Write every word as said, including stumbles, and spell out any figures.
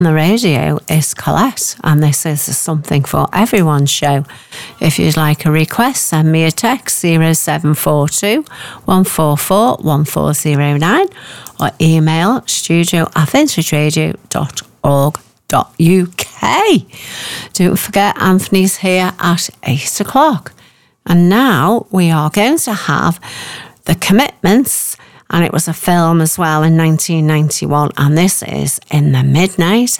The radio is Colette, and this is a Something for Everyone show. If you'd like a request, send me a text zero seven four two, one four four, one four zero nine or email studio at vintage radio dot org dot U K. Don't forget, Anthony's here at eight o'clock. And now we are going to have The Commitments, and it was a film as well in nineteen ninety-one, and this is In the Midnight